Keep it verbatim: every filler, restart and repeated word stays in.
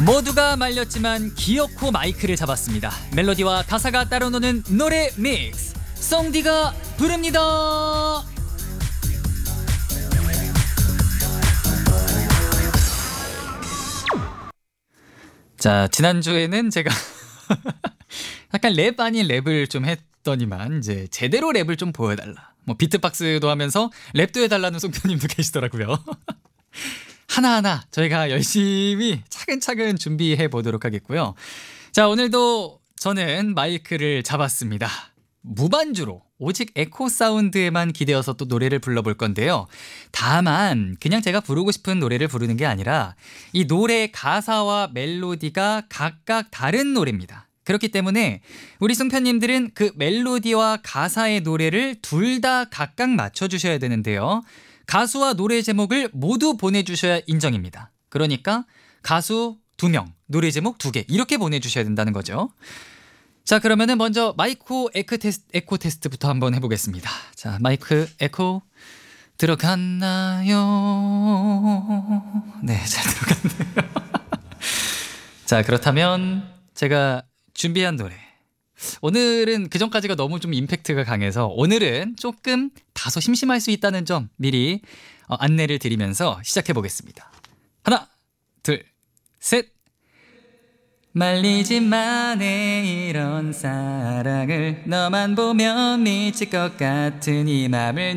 모두가 말렸지만 기어코 마이크를 잡았습니다. 멜로디와 가사가 따로 노는 노래 믹스, 썽디가 부릅니다. 자, 지난주에는 제가 약간 랩 아닌 랩을 좀 했더니만 이제 제대로 랩을 좀 보여달라, 뭐 비트박스도 하면서 랩도 해달라는 송편님도 계시더라고요. 하나하나 저희가 열심히 차근차근 준비해 보도록 하겠고요. 자, 오늘도 저는 마이크를 잡았습니다. 무반주로 오직 에코 사운드에만 기대어서 또 노래를 불러볼 건데요. 다만 그냥 제가 부르고 싶은 노래를 부르는 게 아니라 이 노래 가사와 멜로디가 각각 다른 노래입니다. 그렇기 때문에 우리 송편님들은 그 멜로디와 가사의 노래를 둘 다 각각 맞춰주셔야 되는데요. 가수와 노래 제목을 모두 보내주셔야 인정입니다. 그러니까 가수 두 명, 노래 제목 두 개 이렇게 보내주셔야 된다는 거죠. 자, 그러면은 먼저 마이크 에코 테스트, 에코 테스트부터 한번 해보겠습니다. 자, 마이크 에코 들어갔나요? 네, 잘 들어갔네요. 자, 그렇다면 제가 준비한 노래, 오늘은 그전까지가 너무 좀 임팩트가 강해서 오늘은 조금 다소 심심할 수 있다는 점 미리 어, 안내를 드리면서 시작해 보겠습니다. 하나, 둘, 셋. 말리지만 해 이런 사랑을, 너만 보면 미칠 것 같은 이 맘을